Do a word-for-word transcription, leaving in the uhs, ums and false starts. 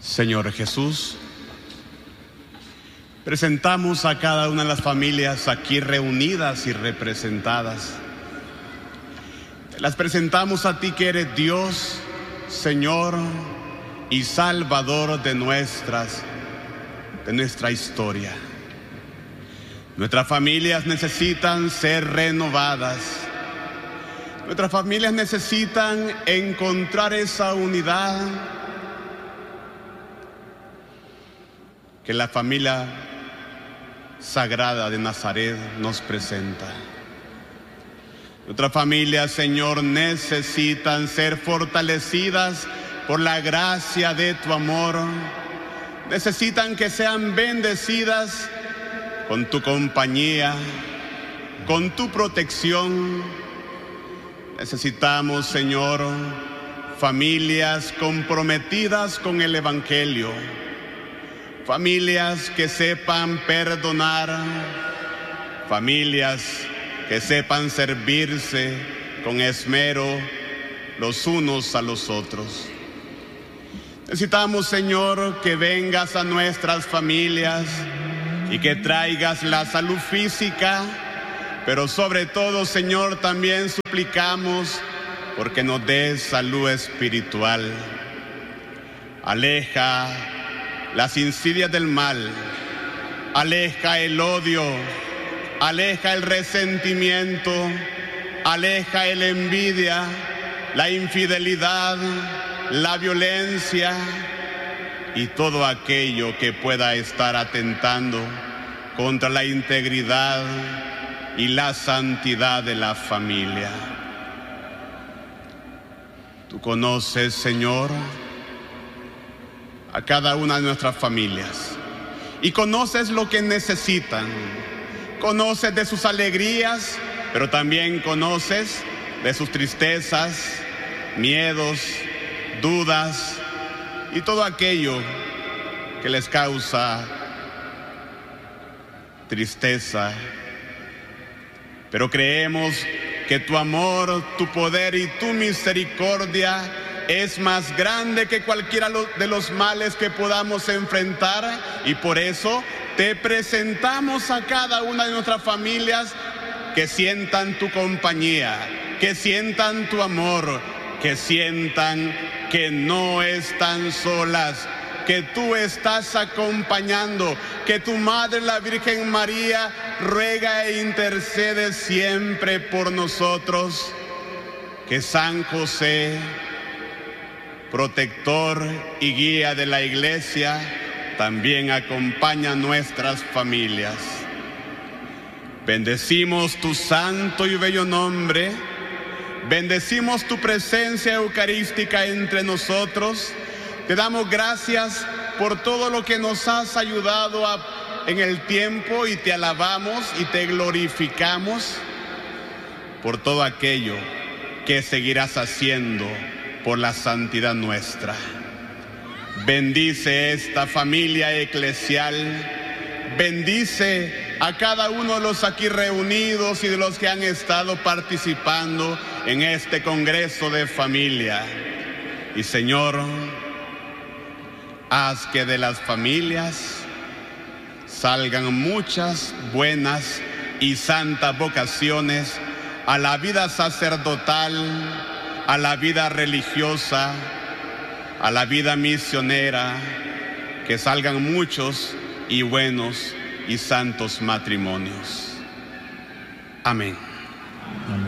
Señor Jesús, presentamos a cada una de las familias aquí reunidas y representadas. Las presentamos a ti, que eres Dios, Señor y Salvador de nuestras, de nuestra historia. Nuestras familias necesitan ser renovadas. Nuestras familias necesitan encontrar esa unidad que la familia sagrada de Nazaret nos presenta. Nuestras familias, Señor, necesitan ser fortalecidas por la gracia de tu amor. Necesitan que sean bendecidas con tu compañía, con tu protección. Necesitamos, Señor, familias comprometidas con el Evangelio. Familias que sepan perdonar, familias que sepan servirse con esmero los unos a los otros. Necesitamos, Señor, que vengas a nuestras familias y que traigas la salud física, pero sobre todo, Señor, también suplicamos porque nos des salud espiritual. Aleja las insidias del mal, aleja el odio, aleja el resentimiento, aleja la envidia, la infidelidad, la violencia y todo aquello que pueda estar atentando contra la integridad y la santidad de la familia. Tú conoces, Señor, a cada una de nuestras familias y conoces lo que necesitan. Conoces de sus alegrías, pero también conoces de sus tristezas, miedos, dudas y todo aquello que les causa tristeza. Pero creemos que tu amor, tu poder y tu misericordia es más grande que cualquiera de los males que podamos enfrentar, y por eso te presentamos a cada una de nuestras familias, que sientan tu compañía, que sientan tu amor, que sientan que no están solas, que tú estás acompañando, que tu Madre, la Virgen María, ruega e intercede siempre por nosotros, que San José, protector y guía de la Iglesia, también acompaña a nuestras familias. Bendecimos tu santo y bello nombre, bendecimos tu presencia eucarística entre nosotros. Te damos gracias por todo lo que nos has ayudado a, en el tiempo, y te alabamos y te glorificamos por todo aquello que seguirás haciendo por la santidad nuestra. Bendice esta familia eclesial, bendice a cada uno de los aquí reunidos y de los que han estado participando en este congreso de familia. Y Señor, haz que de las familias salgan muchas buenas y santas vocaciones a la vida sacerdotal, a la vida religiosa, a la vida misionera, que salgan muchos y buenos y santos matrimonios. Amén. Amén.